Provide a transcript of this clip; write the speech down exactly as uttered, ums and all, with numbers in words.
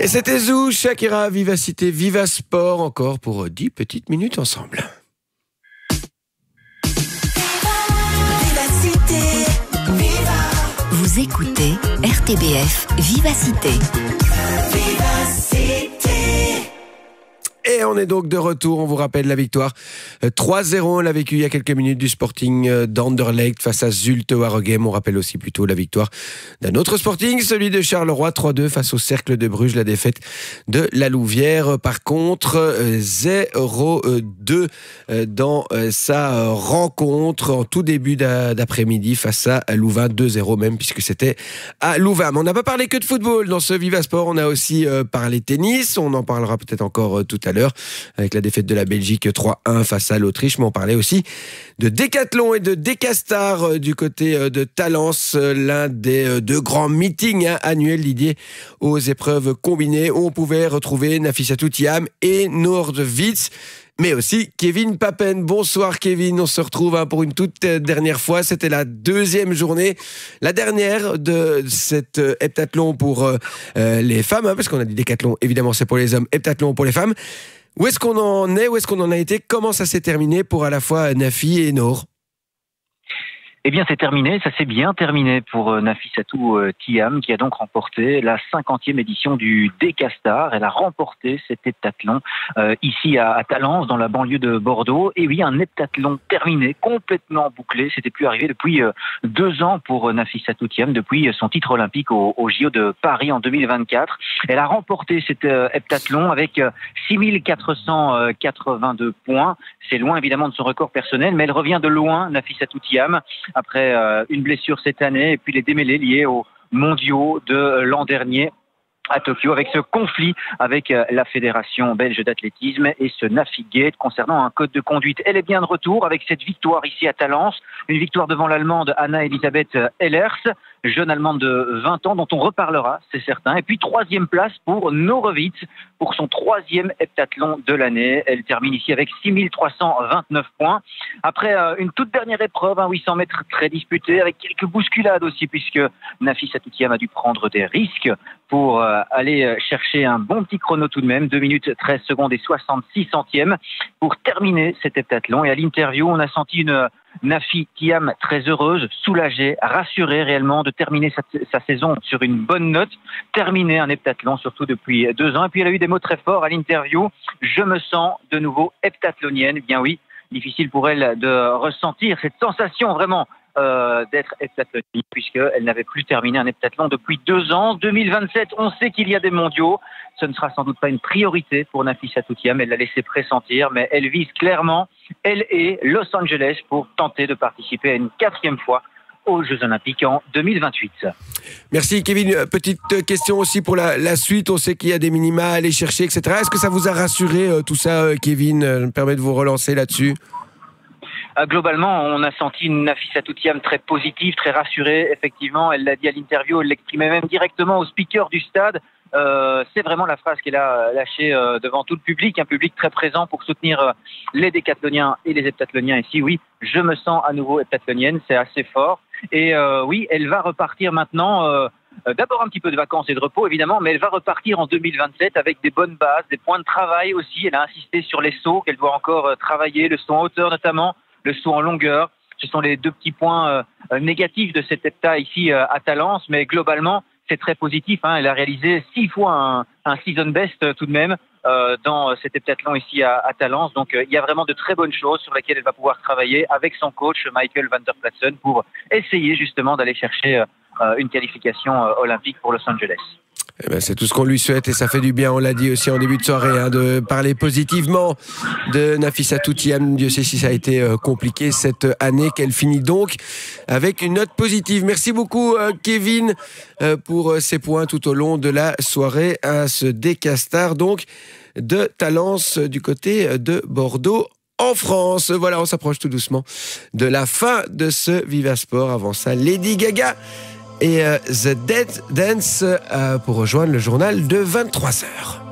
Et c'était Zou, Shakira, Vivacité, Viva Sport, encore pour dix petites minutes ensemble. Vivacité, Viva. Vous écoutez R T B F Vivacité. Vivacité. Et on est donc de retour, on vous rappelle la victoire trois zéro, on l'a vécu il y a quelques minutes du Sporting d'Anderlecht face à Zulte Waregem. On rappelle aussi plutôt la victoire d'un autre Sporting, celui de Charleroi trois deux face au Cercle de Bruges, la défaite de la Louvière. Par contre, zéro deux dans sa rencontre en tout début d'après-midi face à Louvain, deux zéro même puisque c'était à Louvain. Mais on n'a pas parlé que de football dans ce Viva Sport, on a aussi parlé tennis, on en parlera peut-être encore tout à l'heure avec la défaite de la Belgique trois un face à l'Autriche, mais on parlait aussi de décathlon et de décastar du côté de Talence, l'un des deux grands meetings hein, annuels dédiés aux épreuves combinées où on pouvait retrouver Nafissatou Thiam et Noordwitz, mais aussi Kevin Papen. Bonsoir Kevin, on se retrouve hein, pour une toute dernière fois. C'était la deuxième journée, la dernière de cet euh, heptathlon pour euh, les femmes, hein, parce qu'on a dit décathlon, évidemment c'est pour les hommes, heptathlon pour les femmes. Où est-ce qu'on en est, où est-ce qu'on en a été, comment ça s'est terminé pour à la fois Nafi et Noor? Eh bien, c'est terminé, ça s'est bien terminé pour Nafissatou Thiam, qui a donc remporté la cinquantième édition du Décastar. Elle a remporté cet heptathlon euh, ici à, à Talence, dans la banlieue de Bordeaux. Et oui, un heptathlon terminé, complètement bouclé. C'était plus arrivé depuis euh, deux ans pour Nafissatou Thiam, depuis son titre olympique au, au J O de Paris en deux mille vingt-quatre. Elle a remporté cet euh, heptathlon avec euh, six mille quatre cent quatre-vingt-deux points. C'est loin évidemment de son record personnel, mais elle revient de loin, Nafissatou Thiam, après euh, une blessure cette année et puis les démêlés liés aux mondiaux de l'an dernier à Tokyo, avec ce conflit avec la Fédération belge d'athlétisme et ce Nafigate concernant un code de conduite. Elle est bien de retour avec cette victoire ici à Talence, une victoire devant l'Allemande Anna-Elisabeth Ellers, jeune Allemande de vingt ans dont on reparlera, c'est certain. Et puis troisième place pour Noordwitz pour son troisième heptathlon de l'année. Elle termine ici avec six mille trois cent vingt-neuf points. Après euh, une toute dernière épreuve, un huit cents mètres très disputé, avec quelques bousculades aussi, puisque Nafissatou Thiam a dû prendre des risques pour euh, aller chercher un bon petit chrono tout de même, deux minutes treize secondes et soixante-six centièmes pour terminer cet heptathlon. Et à l'interview, on a senti une Nafi Thiam très heureuse, soulagée, rassurée réellement de terminer sa, sa saison sur une bonne note, terminer un heptathlon surtout depuis deux ans. Et puis elle a eu des mots très forts à l'interview. Je me sens de nouveau heptathlonienne. Bien oui, difficile pour elle de ressentir cette sensation vraiment Euh, d'être heptathlonienne, puisqu'elle n'avait plus terminé un heptathlon depuis deux ans. deux mille vingt-sept, on sait qu'il y a des mondiaux. Ce ne sera sans doute pas une priorité pour Nafissatou Thiam. Elle l'a laissé pressentir, mais elle vise clairement, elle et Los Angeles, pour tenter de participer à une quatrième fois aux Jeux Olympiques en deux mille vingt-huit. Merci Kevin. Petite question aussi pour la, la suite. On sait qu'il y a des minima à aller chercher, et cetera. Est-ce que ça vous a rassuré euh, tout ça, euh, Kevin? Je me permets de vous relancer là-dessus. Globalement, on a senti une Nafissatou Thiam très positive, très rassurée. Effectivement, elle l'a dit à l'interview, elle l'exprimait même directement au speaker du stade. Euh, c'est vraiment la phrase qu'elle a lâchée euh, devant tout le public, un public très présent pour soutenir euh, les décathloniens et les heptathloniens ici. Oui, je me sens à nouveau heptathlonienne, c'est assez fort. Et euh, oui, elle va repartir maintenant, euh, euh, d'abord un petit peu de vacances et de repos évidemment, mais elle va repartir en deux mille vingt-sept avec des bonnes bases, des points de travail aussi. Elle a insisté sur les sauts qu'elle doit encore euh, travailler, le saut en hauteur notamment, le saut en longueur. Ce sont les deux petits points euh, négatifs de cet heptat ici euh, à Talence, mais globalement, c'est très positif. Hein. Elle a réalisé six fois un, un season best euh, tout de même euh, dans cet heptathlon ici à, à Talence. Donc, euh, il y a vraiment de très bonnes choses sur lesquelles elle va pouvoir travailler avec son coach Michael van der Platsen pour essayer justement d'aller chercher euh, une qualification euh, olympique pour Los Angeles. Eh ben, c'est tout ce qu'on lui souhaite et ça fait du bien, on l'a dit aussi en début de soirée, hein, de parler positivement de Nafissatou Thiam. Dieu sait si ça a été euh, compliqué cette année, qu'elle finit donc avec une note positive. Merci beaucoup euh, Kevin euh, pour euh, ces points tout au long de la soirée à ce Décastar donc de Talence du côté de Bordeaux en France. Voilà, on s'approche tout doucement de la fin de ce Viva Sport. Avant ça, Lady Gaga et euh, The Dead Dance euh, pour rejoindre le journal de vingt-trois heures.